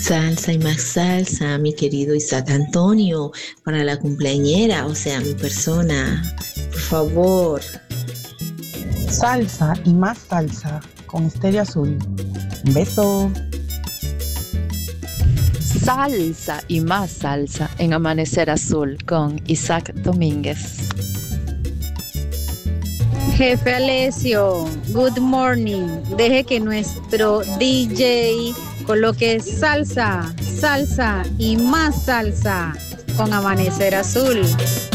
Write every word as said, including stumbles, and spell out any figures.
Salsa y más salsa, mi querido Isaac Antonio, para la cumpleañera, o sea, mi persona. Por favor. Salsa y más salsa con Estéreo Azul. Un beso. Salsa y más salsa en Amanecer Azul con Isaac Domínguez. Jefe Alessio, good morning. Deje que nuestro D J coloque salsa, salsa y más salsa con Amanecer Azul.